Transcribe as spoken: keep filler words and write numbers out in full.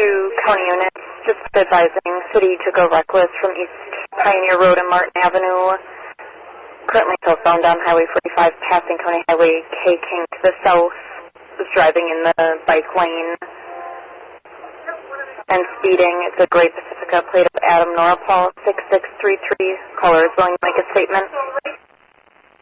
to county units, just advising city to go reckless from East Pioneer Road and Martin Avenue. Currently southbound on Highway forty-five, passing County Highway K King to the south. Was driving in the bike lane and speeding. It's a Great Pacifica plate of Adam Norapol six six three three. Caller is willing to make a statement.